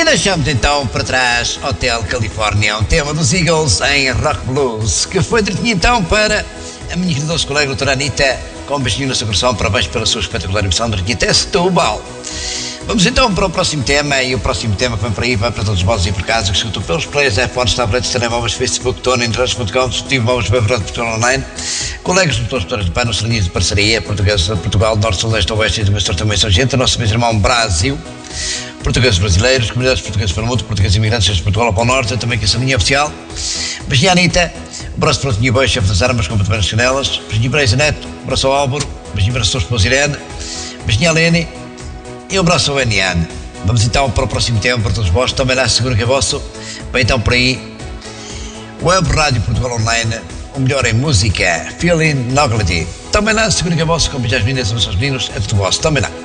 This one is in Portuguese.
E deixamos então para trás Hotel California, um tema dos Eagles em rock blues, que foi direitinho então para a minha querida doce colega doutora Anitta, com um beijinho no seu coração, parabéns pela sua espetacular emissão de direitinho até Setúbal. Vamos então para o próximo tema, e o próximo tema que vem para aí vai para todos os vossos e por casa que escutam pelos players, iPhones, tablets, telemóveis, Facebook, Tony, Internet.com, dispositivo móveis, Portugal Online, colegas de todos de panos, linhas de parceria, Portugal, Norte, Sul, Leste, Oeste e do Mestre também são gente, o nosso mesmo irmão Brasil, portugueses brasileiros, comunidades portuguesas para o mundo, portugueses imigrantes de Portugal para o Norte, também que essa linha oficial. Beijinho à Anitta, abraço para o Tinho Boi, chefe das armas, com muito canelas, beijinho para a Isa Neto, abraço ao Álvaro, beijinho para a sua esposa Irene, beijinho à Lene e um abraço ao Eniane. Vamos então para o próximo tema para todos vós, também lá seguro que é vosso. Bem, então por aí, Web Rádio Portugal Online, o melhor em música, Feeling Novelty. Também lá seguro que é vosso, com beijos meninas, aos meninos, é tudo vosso, também lá.